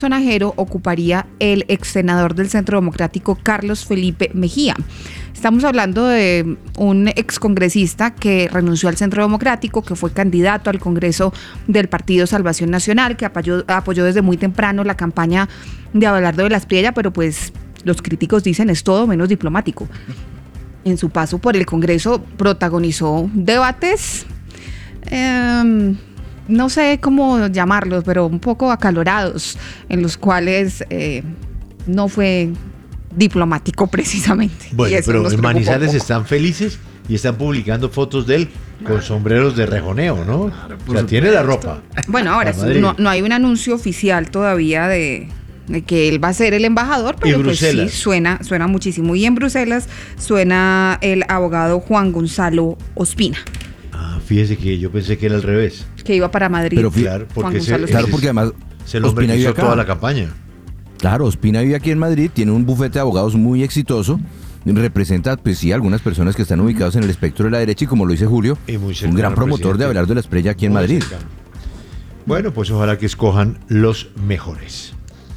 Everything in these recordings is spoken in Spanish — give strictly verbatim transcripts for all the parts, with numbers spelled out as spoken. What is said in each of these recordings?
sonajero ocuparía el ex senador del Centro Democrático Carlos Felipe Mejía. Estamos hablando de un excongresista que renunció al Centro Democrático, que fue candidato al Congreso del Partido Salvación Nacional, que apoyó, apoyó desde muy temprano la campaña de Abelardo de la Espriella, pero pues los críticos dicen es todo menos diplomático. En su paso por el Congreso protagonizó debates, eh, no sé cómo llamarlos, pero un poco acalorados, en los cuales eh, no fue diplomático precisamente. Bueno, pero en Manizales están felices y están publicando fotos de él con sombreros de rejoneo, ¿no? O sea, tiene la ropa. Bueno, ahora sí, no, no hay un anuncio oficial todavía de, de que él va a ser el embajador, pero pues sí, suena, suena muchísimo. Y en Bruselas suena el abogado Juan Gonzalo Ospina. Ah, fíjese que yo pensé que era al revés. Que iba para Madrid. Pero claro, porque, se, claro, porque además se lo hizo toda la campaña. Claro, Ospina vive aquí en Madrid, tiene un bufete de abogados muy exitoso, representa, pues sí, algunas personas que están ubicados en el espectro de la derecha y, como lo dice Julio, un gran promotor de Abelardo de la Espriella aquí en Madrid. Cercano. Bueno, pues ojalá que escojan los mejores.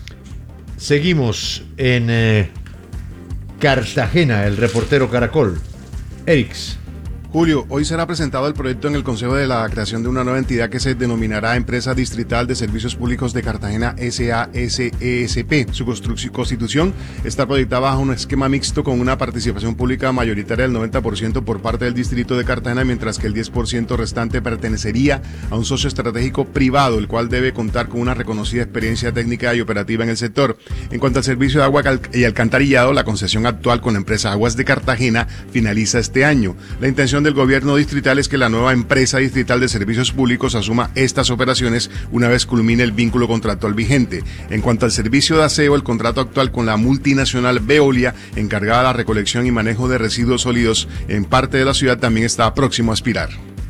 Seguimos en eh, Cartagena, el reportero Caracol, Erix. Julio, hoy será presentado el proyecto en el Consejo de la creación de una nueva entidad que se denominará Empresa Distrital de Servicios Públicos de Cartagena S A S E S P. Su constitución está proyectada bajo un esquema mixto con una participación pública mayoritaria del noventa por ciento por parte del Distrito de Cartagena, mientras que el diez por ciento restante pertenecería a un socio estratégico privado, el cual debe contar con una reconocida experiencia técnica y operativa en el sector. En cuanto al servicio de agua y alcantarillado, la concesión actual con la empresa Aguas de Cartagena finaliza este año. La intención del gobierno distrital es que la nueva empresa distrital de servicios públicos asuma estas operaciones una vez culmine el vínculo contractual vigente. En cuanto al servicio de aseo, el contrato actual con la multinacional Veolia, encargada de la recolección y manejo de residuos sólidos en parte de la ciudad, también está próximo a expirar.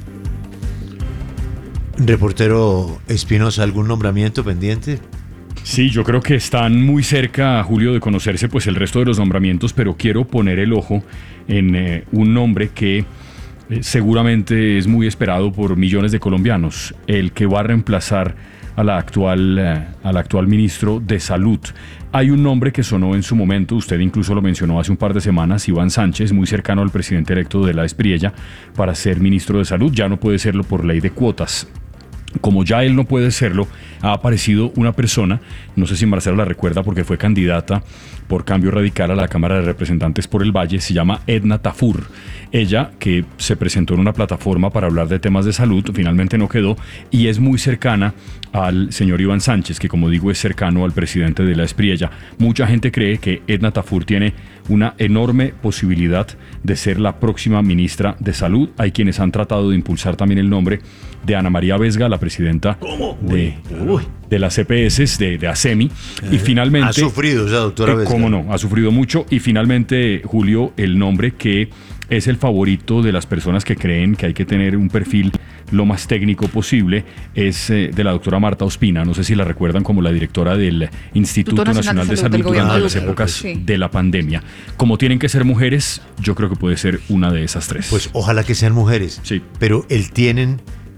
Reportero Espinosa, ¿algún nombramiento pendiente? Sí, yo creo que están muy cerca, Julio, de conocerse pues el resto de los nombramientos, pero quiero poner el ojo en eh, un nombre que eh, seguramente es muy esperado por millones de colombianos, el que va a reemplazar a la actual, eh, al actual ministro de Salud. Hay un nombre que sonó en su momento, usted incluso lo mencionó hace un par de semanas, Iván Sánchez, muy cercano al presidente electo de la Espriella, para ser ministro de Salud. Ya no puede serlo por ley de cuotas. Como ya él no puede serlo, ha aparecido una persona, no sé si Marcela la recuerda porque fue candidata por Cambio Radical a la Cámara de Representantes por el Valle, se llama Edna Tafur. Ella, que se presentó en una plataforma para hablar de temas de salud, finalmente no quedó y es muy cercana al señor Iván Sánchez, que como digo es cercano al presidente de la Espriella. Mucha gente cree que Edna Tafur tiene una enorme posibilidad de ser la próxima ministra de Salud. Hay quienes han tratado de impulsar también el nombre de Ana María Vesga, la presidenta de, de las E P S, de, de ASEMI, y finalmente... Ha sufrido esa doctora eh, Vesga. Cómo no, ha sufrido mucho, y finalmente, Julio, el nombre que es el favorito de las personas que creen que hay que tener un perfil lo más técnico posible es eh, de la doctora Marta Ospina. No sé si la recuerdan como la directora del Instituto Nacional, Nacional de Salud, de Salud durante las épocas sí. de la pandemia. Como tienen que ser mujeres, yo creo que puede ser una de esas tres. Pues ojalá que sean mujeres, sí. Pero el tienen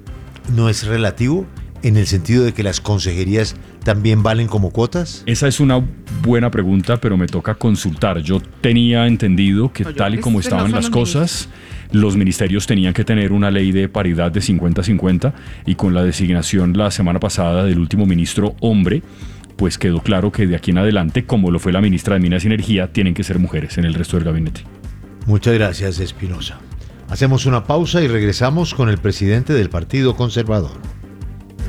no es relativo en el sentido de que las consejerías también valen como cuotas. Esa es una buena pregunta, pero me toca consultar. Yo tenía entendido que no, tal y como estaban no las cosas, ministros. Los ministerios tenían que tener una ley de paridad de cincuenta cincuenta y con la designación la semana pasada del último ministro hombre, pues quedó claro que de aquí en adelante, como lo fue la ministra de Minas y Energía, tienen que ser mujeres en el resto del gabinete. Muchas gracias, Espinosa. Hacemos una pausa y regresamos con el presidente del Partido Conservador.